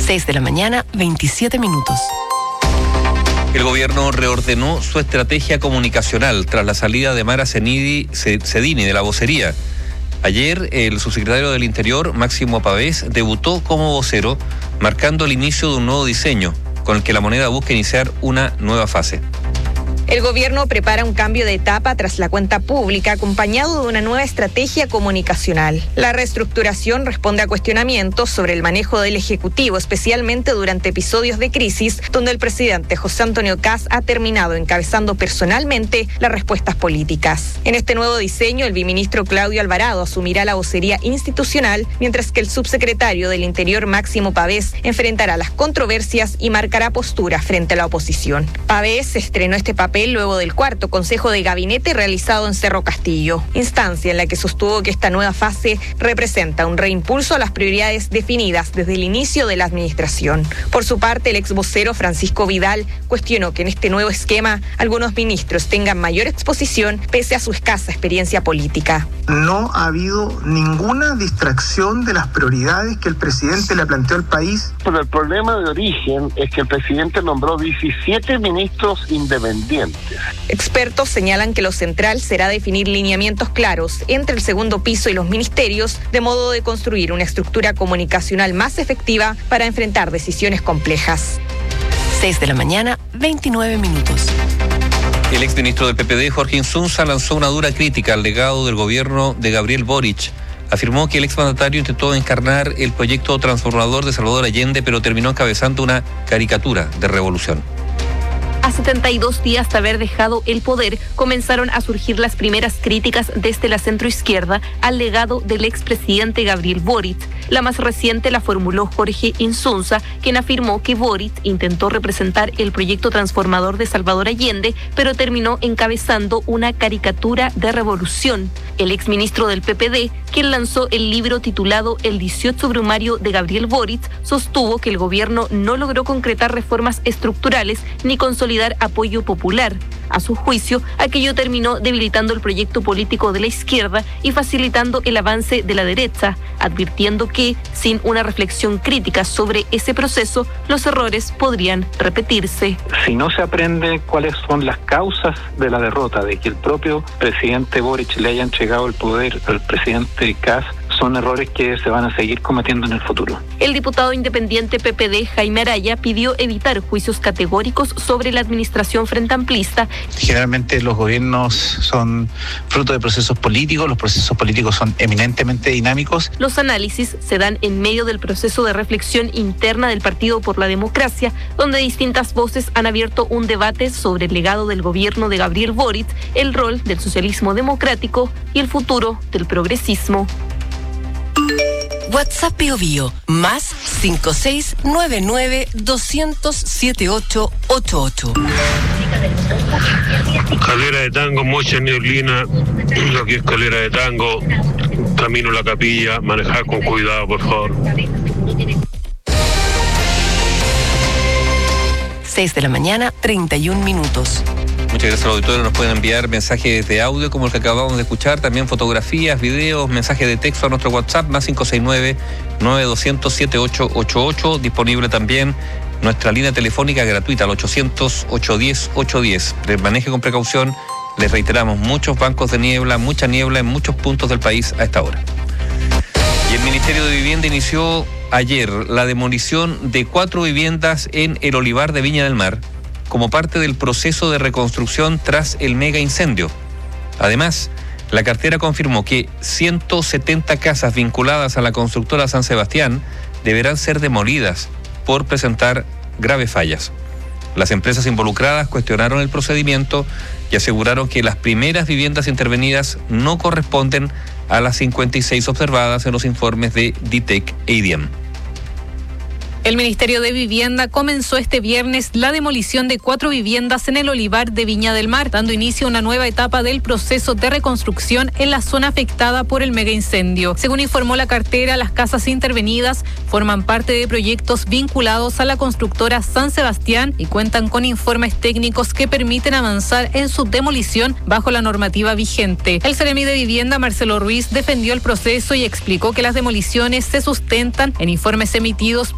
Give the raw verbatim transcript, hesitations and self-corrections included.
seis de la mañana, veintisiete minutos. El gobierno reordenó su estrategia comunicacional tras la salida de Mara Zenidi, Cedini de la vocería. Ayer, el subsecretario del Interior, Máximo Pavés, debutó como vocero, marcando el inicio de un nuevo diseño, con el que la moneda busca iniciar una nueva fase. El gobierno prepara un cambio de etapa tras la cuenta pública, acompañado de una nueva estrategia comunicacional. La reestructuración responde a cuestionamientos sobre el manejo del Ejecutivo, especialmente durante episodios de crisis, donde el presidente José Antonio Kast ha terminado encabezando personalmente las respuestas políticas. En este nuevo diseño, el viceministro Claudio Alvarado asumirá la vocería institucional, mientras que el subsecretario del Interior, Máximo Pavés, enfrentará las controversias y marcará postura frente a la oposición. Pavés estrenó este papel luego del cuarto Consejo de Gabinete realizado en Cerro Castillo, instancia en la que sostuvo que esta nueva fase representa un reimpulso a las prioridades definidas desde el inicio de la administración. Por su parte, el ex vocero Francisco Vidal cuestionó que en este nuevo esquema algunos ministros tengan mayor exposición pese a su escasa experiencia política. No ha habido ninguna distracción de las prioridades que el presidente le planteó al país. Pero el problema de origen es que el presidente nombró diecisiete ministros independientes. Expertos señalan que lo central será definir lineamientos claros entre el segundo piso y los ministerios, de modo de construir una estructura comunicacional más efectiva para enfrentar decisiones complejas. seis de la mañana, veintinueve minutos. El exministro del P P D, Jorge Insunza, lanzó una dura crítica al legado del gobierno de Gabriel Boric. Afirmó que el exmandatario intentó encarnar el proyecto transformador de Salvador Allende, pero terminó encabezando una caricatura de revolución. A setenta y dos días de haber dejado el poder, comenzaron a surgir las primeras críticas desde la centroizquierda al legado del expresidente Gabriel Boric. La más reciente la formuló Jorge Insunza, quien afirmó que Boric intentó representar el proyecto transformador de Salvador Allende, pero terminó encabezando una caricatura de revolución. El exministro del P P D, quien lanzó el libro titulado El dieciocho Brumario de Gabriel Boric, sostuvo que el gobierno no logró concretar reformas estructurales ni consolidar apoyo popular. A su juicio, aquello terminó debilitando el proyecto político de la izquierda y facilitando el avance de la derecha, advirtiendo que, sin una reflexión crítica sobre ese proceso, los errores podrían repetirse. Si no se aprende cuáles son las causas de la derrota, de que el propio presidente Boric le haya entregado el poder al presidente Kast, son errores que se van a seguir cometiendo en el futuro. El diputado independiente P P D, Jaime Araya, pidió evitar juicios categóricos sobre la administración frente amplista. Generalmente los gobiernos son fruto de procesos políticos, los procesos políticos son eminentemente dinámicos. Los análisis se dan en medio del proceso de reflexión interna del Partido por la Democracia, donde distintas voces han abierto un debate sobre el legado del gobierno de Gabriel Boric, el rol del socialismo democrático y el futuro del progresismo. WhatsApp Bio Bio, más cinco seis nueve nueve dos cero cero siete ocho ocho ocho. Calera de Tango, Mocha, Neblina, lo que es Calera de Tango, camino a la capilla, manejar con cuidado, por favor. seis de la mañana, treinta y un minutos. Muchas gracias al auditorio. Nos pueden enviar mensajes de audio como el que acabamos de escuchar, también fotografías, videos, mensajes de texto a nuestro WhatsApp, más cinco seis nueve nueve dos cero cero siete ocho ocho ocho. Disponible también nuestra línea telefónica gratuita al ochocientos, ochocientos diez, ochocientos diez. Maneje con precaución. Les reiteramos, muchos bancos de niebla, mucha niebla en muchos puntos del país a esta hora. Y el Ministerio de Vivienda inició ayer la demolición de cuatro viviendas en el Olivar de Viña del Mar, como parte del proceso de reconstrucción tras el mega incendio. Además, la cartera confirmó que ciento setenta casas vinculadas a la constructora San Sebastián deberán ser demolidas por presentar graves fallas. Las empresas involucradas cuestionaron el procedimiento y aseguraron que las primeras viviendas intervenidas no corresponden a las cincuenta y seis observadas en los informes de DITEC e IDIAM. El Ministerio de Vivienda comenzó este viernes la demolición de cuatro viviendas en el Olivar de Viña del Mar, dando inicio a una nueva etapa del proceso de reconstrucción en la zona afectada por el mega incendio. Según informó la cartera, las casas intervenidas forman parte de proyectos vinculados a la constructora San Sebastián y cuentan con informes técnicos que permiten avanzar en su demolición bajo la normativa vigente. El Seremi de Vivienda, Marcelo Ruiz, defendió el proceso y explicó que las demoliciones se sustentan en informes emitidos